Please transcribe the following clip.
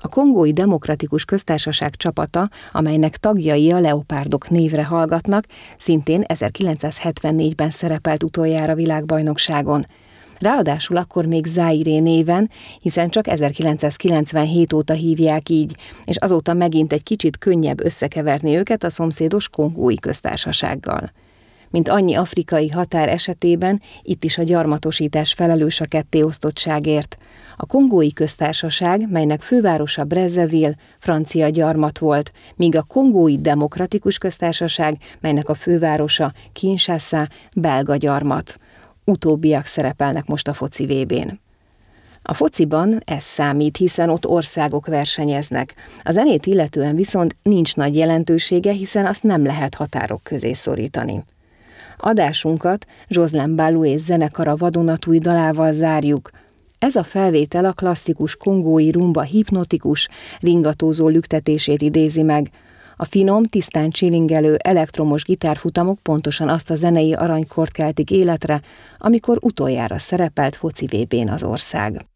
A Kongói Demokratikus Köztársaság csapata, amelynek tagjai a Leopárdok névre hallgatnak, szintén 1974-ben szerepelt utoljára világbajnokságon. Ráadásul akkor még Zaire néven, hiszen csak 1997 óta hívják így, és azóta megint egy kicsit könnyebb összekeverni őket a szomszédos Kongói Köztársasággal. Mint annyi afrikai határ esetében, itt is a gyarmatosítás felelős a kettéosztottságért. A Kongói Köztársaság, melynek fővárosa Brazzaville, francia gyarmat volt, míg a Kongói Demokratikus Köztársaság, melynek a fővárosa Kinshasa, belga gyarmat. Utóbbiak szerepelnek most a foci VB-n. A fociban ez számít, hiszen ott országok versenyeznek. A zenét illetően viszont nincs nagy jelentősége, hiszen azt nem lehet határok közé szorítani. Adásunkat Jocelyn Baloue és zenekara vadonatúj dalával zárjuk. Ez a felvétel a klasszikus kongói rumba hipnotikus, ringatózó lüktetését idézi meg. A finom, tisztán csilingelő elektromos gitárfutamok pontosan azt a zenei aranykort keltik életre, amikor utoljára szerepelt foci VB-n az ország.